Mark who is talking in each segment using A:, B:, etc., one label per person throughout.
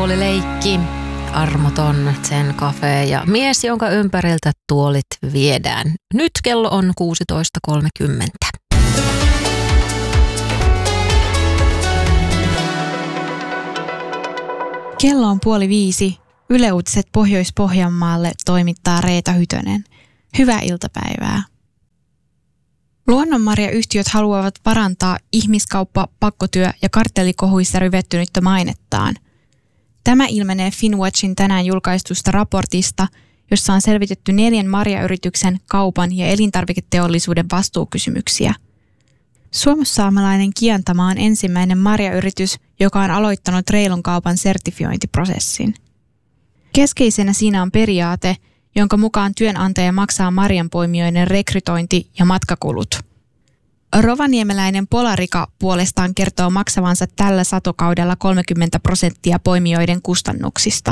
A: tuolileikki, armoton Zen Cafe ja mies, jonka ympäriltä tuolit viedään. Nyt kello on 16.30.
B: Kello on 4:30. Yle Uutiset Pohjois-Pohjanmaalle toimittaa Reeta Hytönen. Hyvää iltapäivää. Luonnonmarjayhtiöt haluavat parantaa ihmiskauppa-, pakkotyö- ja kartellikohuissa ryvettynyttä mainettaan. Tämä ilmenee Finnwatchin tänään julkaistusta raportista, jossa on selvitetty 4 marjayrityksen, kaupan ja elintarviketeollisuuden vastuukysymyksiä. Suomussaamelainen Kiantama on ensimmäinen marjayritys, joka on aloittanut reilun kaupan sertifiointiprosessin. Keskeisenä siinä on periaate, jonka mukaan työnantaja maksaa marjanpoimijoiden rekrytointi- ja matkakulut. Rovaniemeläinen Polarika puolestaan kertoo maksavansa tällä satokaudella 30% poimijoiden kustannuksista.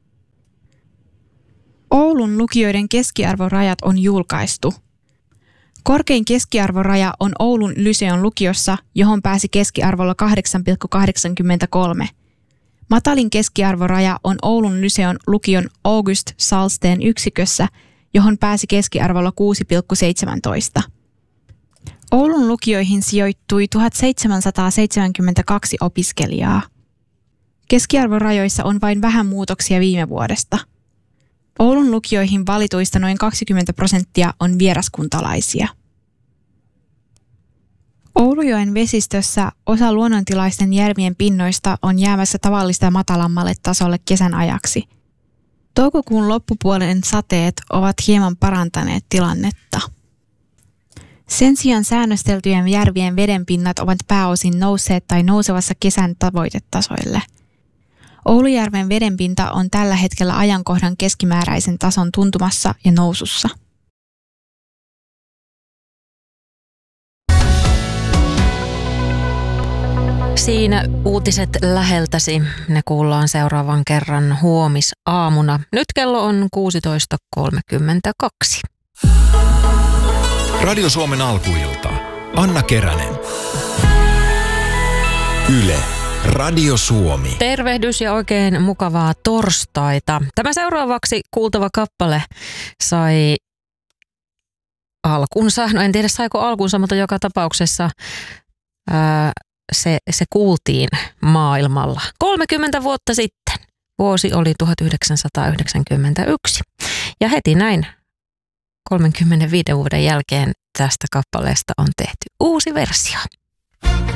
B: Oulun lukioiden keskiarvorajat on julkaistu. Korkein keskiarvoraja on Oulun Lyseon lukiossa, johon pääsi keskiarvolla 8,83. Matalin keskiarvoraja on Oulun Lyseon lukion August Salsteen yksikössä, johon pääsi keskiarvolla 6,17. Oulun lukioihin sijoittui 1772 opiskelijaa. Keskiarvorajoissa on vain vähän muutoksia viime vuodesta. Oulun lukioihin valituista noin 20% on vieraskuntalaisia. Oulujoen vesistössä osa luonnontilaisten järvien pinnoista on jäämässä tavallista matalammalle tasolle kesän ajaksi. Toukokuun loppupuolen sateet ovat hieman parantaneet tilannetta. Sen sijaan säännösteltyjen järvien vedenpinnat ovat pääosin nousseet tai nousevassa kesän tavoitetasoille. Oulujärven vedenpinta on tällä hetkellä ajankohdan keskimääräisen tason tuntumassa ja nousussa.
A: Siinä uutiset läheltäsi. Ne kuullaan seuraavan kerran huomisaamuna. Nyt kello on 16.32.
C: Radio Suomen alkuilta. Anna Keränen. Yle. Radio Suomi.
A: Tervehdys ja oikein mukavaa torstaita. Tämä seuraavaksi kuultava kappale sai alkunsa. No en tiedä saiko alkunsa, mutta joka tapauksessa se kuultiin maailmalla 30 vuotta sitten. Vuosi oli 1991. Ja heti näin 35 vuoden jälkeen tästä kappaleesta on tehty uusi versio.